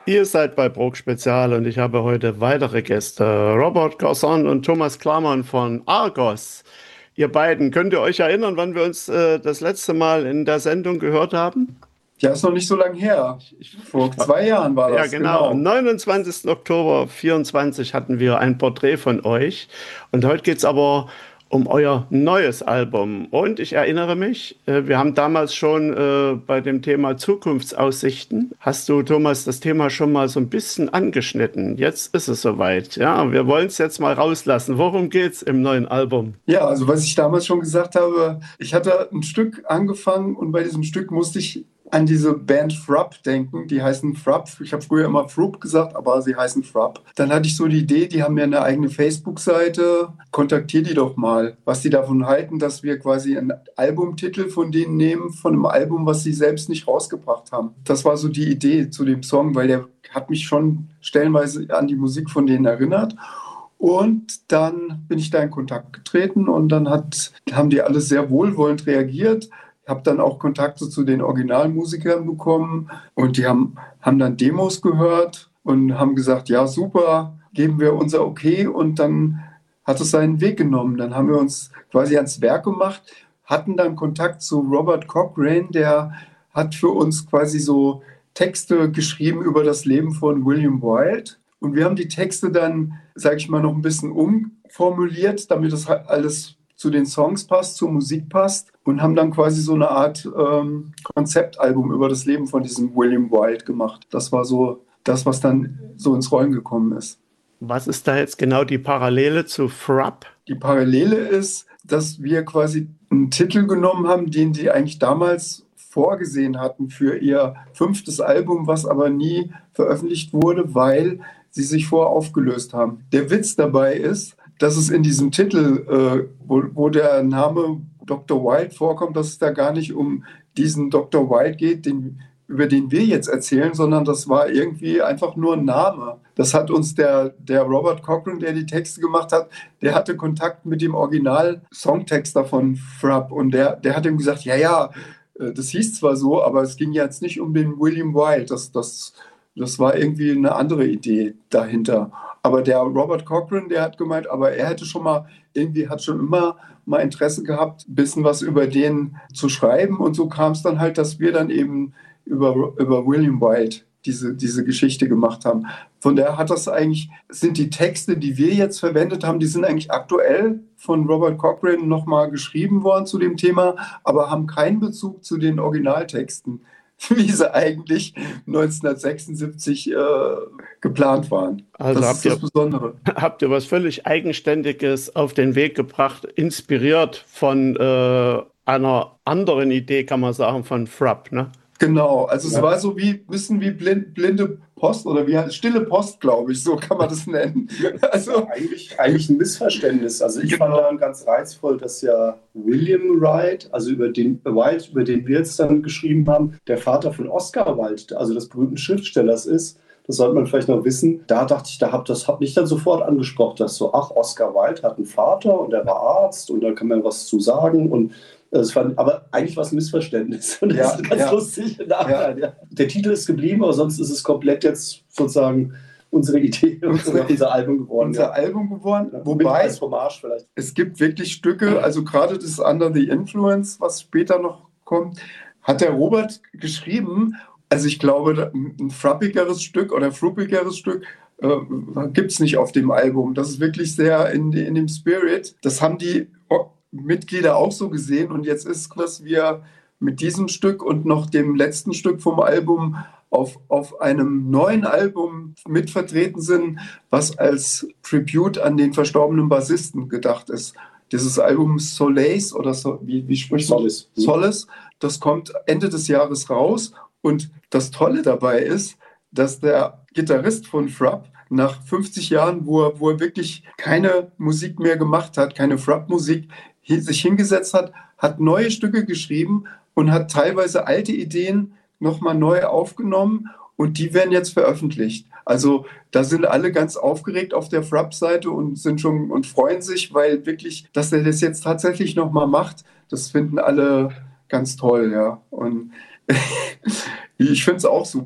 Ihr seid bei Bruch Spezial und ich habe heute weitere Gäste. Robert Gosson und Thomas Klamann von Argos. Ihr beiden, könnt ihr euch erinnern, wann wir uns das letzte Mal in der Sendung gehört haben? Ja, ist noch nicht so lange her. Ich, Vor 2 Jahren war ja, das, genau. Am genau. 29. Oktober 24 hatten wir ein Porträt von euch. Und heute geht es aber um euer neues Album. Und ich erinnere mich, wir haben damals schon bei dem Thema Zukunftsaussichten, hast du, Thomas, das Thema schon mal so ein bisschen angeschnitten. Jetzt ist es soweit. Ja, wir wollen es jetzt mal rauslassen. Worum geht's im neuen Album? Ja, also was ich damals schon gesagt habe, ich hatte ein Stück angefangen und bei diesem Stück musste ich an diese Band Frapp denken. Die heißen Frapp. Ich habe früher immer Frupp gesagt, aber sie heißen Frapp. Dann hatte ich so die Idee, die haben ja eine eigene Facebook-Seite. Kontaktier die doch mal, was die davon halten, dass wir quasi einen Albumtitel von denen nehmen, von einem Album, was sie selbst nicht rausgebracht haben. Das war so die Idee zu dem Song, weil der hat mich schon stellenweise an die Musik von denen erinnert. Und dann bin ich da in Kontakt getreten und dann haben die alle sehr wohlwollend reagiert. Habe dann auch Kontakte zu den Originalmusikern bekommen und die haben dann Demos gehört und haben gesagt, ja super, geben wir unser Okay, und dann hat es seinen Weg genommen. Dann haben wir uns quasi ans Werk gemacht, hatten dann Kontakt zu Robert Cochrane, der hat für uns quasi so Texte geschrieben über das Leben von William Wilde. Und wir haben die Texte dann, sage ich mal, noch ein bisschen umformuliert, damit das halt alles zu den Songs passt, zur Musik passt, und haben dann quasi so eine Art Konzeptalbum über das Leben von diesem William Wilde gemacht. Das war so das, was dann so ins Rollen gekommen ist. Was ist da jetzt genau die Parallele zu Frapp? Die Parallele ist, dass wir quasi einen Titel genommen haben, den die eigentlich damals vorgesehen hatten für ihr 5. Album, was aber nie veröffentlicht wurde, weil sie sich vorher aufgelöst haben. Der Witz dabei ist, dass es in diesem Titel, wo der Name Dr. Wilde vorkommt, dass es da gar nicht um diesen Dr. Wilde geht, über den wir jetzt erzählen, sondern das war irgendwie einfach nur ein Name. Das hat uns der Robert Cochrane, der die Texte gemacht hat, der hatte Kontakt mit dem Original-Songtexter von Frapp, und der hat ihm gesagt, ja, das hieß zwar so, aber es ging jetzt nicht um den William Wilde. Das war irgendwie eine andere Idee dahinter. Aber der Robert Cochrane, der hat gemeint, aber er hätte hat schon immer mal Interesse gehabt, ein bisschen was über den zu schreiben. Und so kam es dann halt, dass wir dann eben über William Wilde diese Geschichte gemacht haben. Von daher sind die Texte, die wir jetzt verwendet haben, die sind eigentlich aktuell von Robert Cochrane nochmal geschrieben worden zu dem Thema, aber haben keinen Bezug zu den Originaltexten, wie sie eigentlich 1976 geplant waren. Also Das ist das Besondere. habt ihr was völlig Eigenständiges auf den Weg gebracht, inspiriert von einer anderen Idee, kann man sagen, von Frapp, ne? Genau, also es Ja. war so wie blinde Post oder wie heißt stille Post, glaube ich, so kann man das nennen. Also Eigentlich ein Missverständnis. Also ich fand genau. daran ganz reizvoll, dass ja William Wright, also über den Wilde, über den wir jetzt dann geschrieben haben, der Vater von Oscar Wilde, also des berühmten Schriftstellers ist. Das sollte man vielleicht noch wissen. Da dachte ich, das hat mich dann sofort angesprochen, dass so, ach, Oscar Wilde hat einen Vater und er war Arzt und da kann man was zu sagen, und aber eigentlich war es ein Missverständnis. Und das ist ganz lustig. Ja. Der Titel ist geblieben, aber sonst ist es komplett jetzt sozusagen unsere Idee, unser Album geworden. Unser Album geworden. Ja, wobei als Hommage vielleicht. Es gibt wirklich Stücke, also gerade das Under the Influence, was später noch kommt, hat der Robert geschrieben. Also ich glaube, ein frappigeres Stück oder fruppigeres Stück gibt es nicht auf dem Album. Das ist wirklich sehr in dem Spirit. Das haben die Mitglieder auch so gesehen, und jetzt ist, dass wir mit diesem Stück und noch dem letzten Stück vom Album auf einem neuen Album mitvertreten sind, was als Tribute an den verstorbenen Bassisten gedacht ist. Dieses Album Solace oder wie spricht man? Solace. Solace, das kommt Ende des Jahres raus, und das Tolle dabei ist, dass der Gitarrist von Frapp nach 50 Jahren, wo er wirklich keine Musik mehr gemacht hat, keine Frapp-Musik, sich hingesetzt hat neue Stücke geschrieben und hat teilweise alte Ideen nochmal neu aufgenommen, und die werden jetzt veröffentlicht. Also da sind alle ganz aufgeregt auf der Frapp-Seite und freuen sich, weil wirklich, dass er das jetzt tatsächlich nochmal macht, das finden alle ganz toll, ja. Und ich finde es auch super.